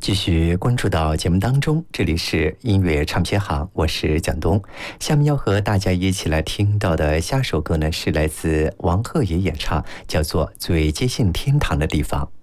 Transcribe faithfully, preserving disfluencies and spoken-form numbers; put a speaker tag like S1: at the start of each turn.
S1: 继续关注到节目当中，这里是音乐唱片行，我是蒋东。下面要和大家一起来听到的下首歌呢，是来自王鹤野演唱，叫做《最接近天堂的地方》。